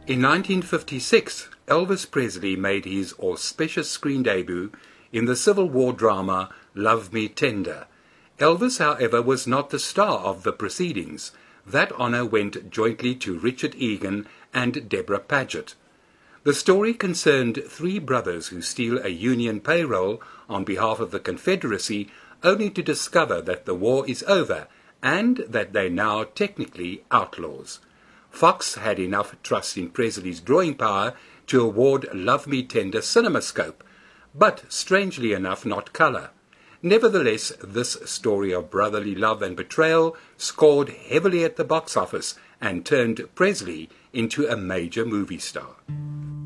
In 1956, Elvis Presley made his auspicious screen debut in the Civil War drama Love Me Tender. Elvis, however, was not the star of the proceedings. That honor went jointly to Richard Egan and Deborah Paget. The story concerned three brothers who steal a Union payroll on behalf of the Confederacy, only to discover that the war is over and that they're now technically outlaws. Fox had enough trust in Presley's drawing power to award Love Me Tender CinemaScope, but strangely enough not color. Nevertheless, this story of brotherly love and betrayal scored heavily at the box office and turned Presley into a major movie star.